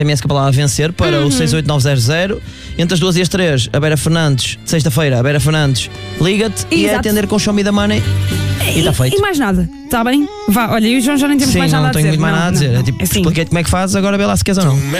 SMS com a palavra vencer para o 68900. Entre as 2 e as 3, a Vera Fernandes, de sexta-feira, a Vera Fernandes liga-te e é atender com Show Me the Money e está feito. E mais nada, está bem? Vá, olha, e o João já nem temos mais nada a dizer. Sim, não tenho muito mais nada a dizer. É tipo, Assim. expliquei-te como é que fazes, agora vê lá se queres ou não.